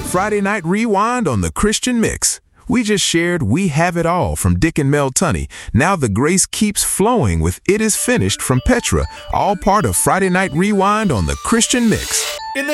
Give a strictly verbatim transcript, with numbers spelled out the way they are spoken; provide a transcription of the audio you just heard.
Friday Night Rewind on the Christian Mix. We just shared We Have It All from Dick and Mel Tunney. Now the grace keeps flowing with It Is Finished from Petra, all part of Friday Night Rewind on the Christian Mix.